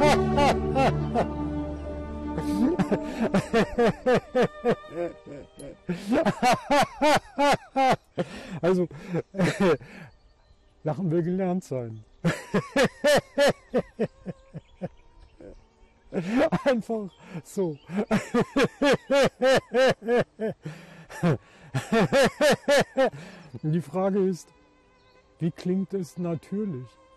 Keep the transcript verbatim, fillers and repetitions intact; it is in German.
Also, Lachen will gelernt sein. Einfach so. Die Frage ist, wie klingt es natürlich?